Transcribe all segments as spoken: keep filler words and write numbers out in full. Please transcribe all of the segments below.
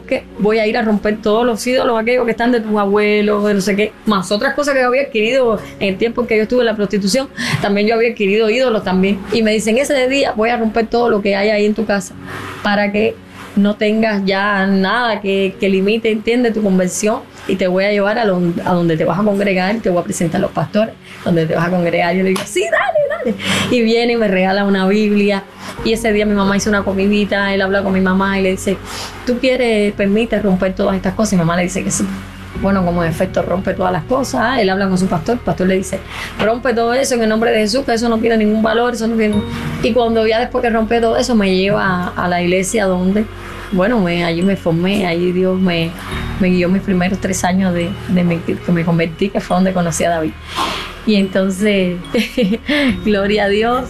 qué? Voy a ir a romper todos los ídolos aquellos que están de tus abuelos, de no sé qué, más otras cosas que yo había adquirido en el tiempo en que yo estuve en la prostitución. También yo había adquirido ídolos también. Y me dicen, ese día voy a romper todo lo que hay ahí en tu casa para que no tengas ya nada que, que limite, entiende, tu conversión, y te voy a llevar a, lo, a donde te vas a congregar, te voy a presentar a los pastores, donde te vas a congregar. Yo le digo, sí, dale, dale. Y viene y me regala una Biblia. Y ese día mi mamá hizo una comidita, él habla con mi mamá y le dice, ¿tú quieres, permite romper todas estas cosas? Y mi mamá le dice que sí. Bueno, como en efecto rompe todas las cosas, él habla con su pastor, el pastor le dice, rompe todo eso en el nombre de Jesús, que eso no tiene ningún valor, eso no tiene... Y cuando ya después que rompe todo eso, me lleva a, a la iglesia donde, bueno, me, allí me formé, allí Dios me, me guió mis primeros tres años de, de me, que me convertí, que fue donde conocí a David. Y entonces, gloria a Dios,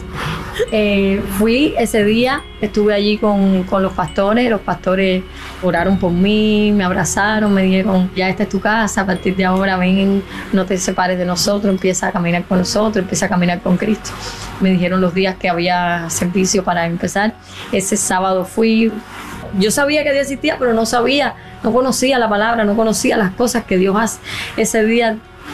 eh, fui ese día, estuve allí con, con los pastores, los pastores oraron por mí, me abrazaron, me dijeron, ya esta es tu casa, a partir de ahora ven, no te separes de nosotros, empieza a caminar con nosotros, empieza a caminar con Cristo. Me dijeron los días que había servicio para empezar. Ese sábado fui, yo sabía que Dios existía, pero no sabía, no conocía la palabra, no conocía las cosas que Dios hace. Ese día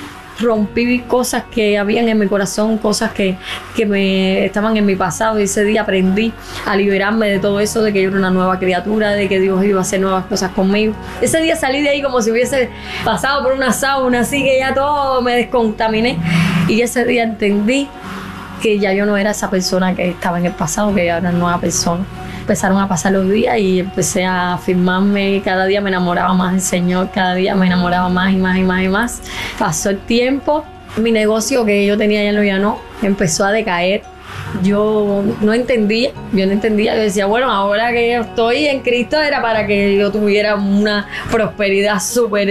rompí cosas que habían en mi corazón, cosas que, que me estaban en mi pasado, y ese día aprendí a liberarme de todo eso, de que yo era una nueva criatura, de que Dios iba a hacer nuevas cosas conmigo. Ese día salí de ahí como si hubiese pasado por una sauna, así que ya todo me descontaminé, y ese día entendí que ya yo no era esa persona que estaba en el pasado, que ya era una nueva persona. Empezaron a pasar los días y empecé a afirmarme, cada día me enamoraba más del Señor, cada día me enamoraba más y más y más y más. Pasó el tiempo, mi negocio que yo tenía allá en Loyanó empezó a decaer. Yo no entendía, yo no entendía, yo decía, bueno, ahora que yo estoy en Cristo era para que yo tuviera una prosperidad súper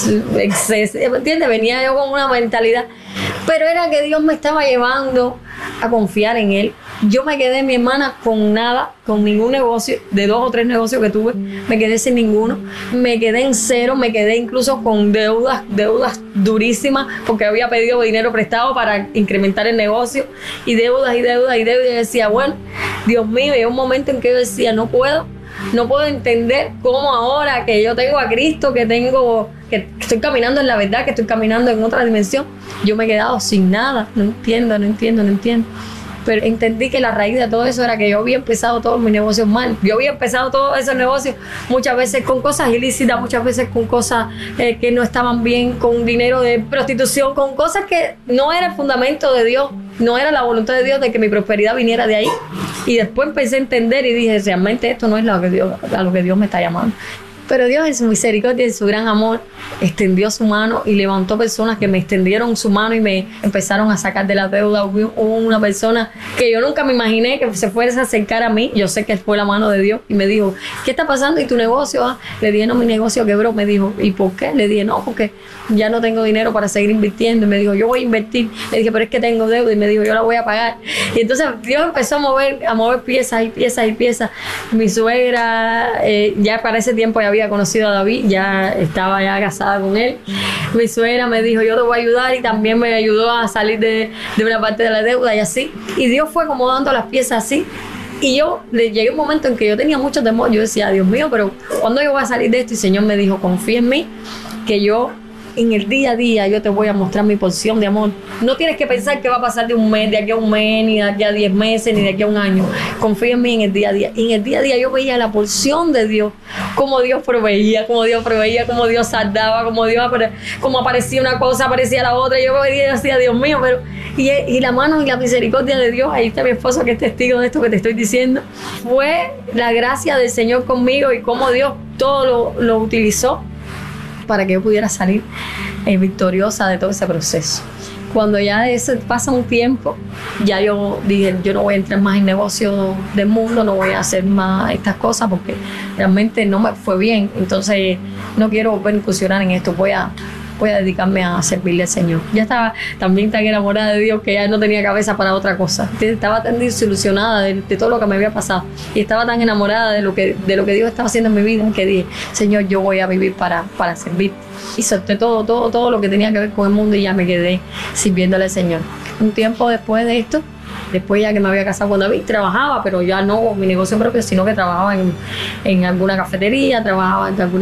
excesiva, ¿entiendes? Venía yo con una mentalidad, pero era que Dios me estaba llevando a confiar en Él. Yo me quedé, mi hermana, con nada, con ningún negocio, de dos o tres negocios que tuve, me quedé sin ninguno, me quedé en cero, me quedé incluso con deudas, deudas durísimas, porque había pedido dinero prestado para incrementar el negocio, y deudas y deudas y deudas, y decía, bueno, Dios mío, y hay un momento en que yo decía, no puedo, no puedo entender cómo ahora que yo tengo a Cristo, que tengo, que estoy caminando en la verdad, que estoy caminando en otra dimensión, yo me he quedado sin nada, no entiendo, no entiendo, no entiendo. Pero entendí que la raíz de todo eso era que yo había empezado todos mis negocios mal. Yo había empezado todos esos negocios muchas veces con cosas ilícitas, muchas veces con cosas eh, que no estaban bien, con dinero de prostitución, con cosas que no era el fundamento de Dios, no era la voluntad de Dios de que mi prosperidad viniera de ahí. Y después empecé a entender y dije, realmente esto no es lo que Dios, a lo que Dios me está llamando. Pero Dios en su misericordia y en su gran amor extendió su mano y levantó personas que me extendieron su mano y me empezaron a sacar de la deuda. Hubo una persona que yo nunca me imaginé que se fuese a acercar a mí. Yo sé que fue la mano de Dios y me dijo, ¿qué está pasando? ¿Y tu negocio? Ah? Le dije, no, mi negocio quebró. Me dijo, ¿y por qué? Le dije, no, porque ya no tengo dinero para seguir invirtiendo. Y me dijo, yo voy a invertir. Le dije, pero es que tengo deuda. Y me dijo, yo la voy a pagar. Y entonces Dios empezó a mover, a mover piezas y piezas y piezas. Mi suegra, eh, ya para ese tiempo ya había conocido a David, ya estaba ya casada con él. Mi suegra me dijo, yo te voy a ayudar, y también me ayudó a salir de, de una parte de la deuda y así. Y Dios fue acomodando las piezas así. Y yo le llegué un momento en que yo tenía mucho temor. Yo decía, Dios mío, pero ¿cuándo yo voy a salir de esto? Y el Señor me dijo, confía en mí, que yo en el día a día yo te voy a mostrar mi porción de amor. No tienes que pensar que va a pasar de un mes, de aquí a un mes, ni de aquí a diez meses, ni de aquí a un año. Confía en mí en el día a día. Y en el día a día yo veía la porción de Dios, cómo Dios proveía, cómo Dios proveía, cómo Dios saldaba, cómo Dios apare- cómo aparecía una cosa, aparecía la otra. Yo veía y decía, Dios mío, pero... Y, y la mano y la misericordia de Dios, ahí está mi esposo que es testigo de esto que te estoy diciendo. Fue la gracia del Señor conmigo y cómo Dios todo lo, lo utilizó para que yo pudiera salir eh, victoriosa de todo ese proceso. Cuando ya ese, pasa un tiempo, ya yo dije, yo no voy a entrar más en negocios del mundo, no voy a hacer más estas cosas porque realmente no me fue bien. Entonces no quiero volver a incursionar en esto, voy a, voy a dedicarme a servirle al Señor. Ya estaba también tan enamorada de Dios que ya no tenía cabeza para otra cosa. Estaba tan desilusionada de, de todo lo que me había pasado y estaba tan enamorada de lo que, de lo que Dios estaba haciendo en mi vida que dije, Señor, yo voy a vivir para, para servir. Y solté todo, todo, todo lo que tenía que ver con el mundo y ya me quedé sirviéndole al Señor. Un tiempo después de esto, después ya que me había casado con David, trabajaba, pero ya no mi negocio propio, sino que trabajaba en, en alguna cafetería, trabajaba en alguna